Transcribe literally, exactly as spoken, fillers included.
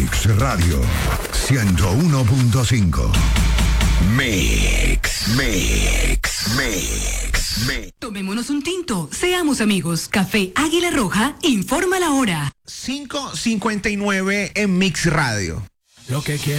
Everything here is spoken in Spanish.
Mix Radio ciento uno punto cinco. Mix, Mix, Mix, Mix. Tomémonos un tinto, seamos amigos. Café Águila Roja informa la hora. cinco cincuenta y nueve en Mix Radio. Lo que quiero.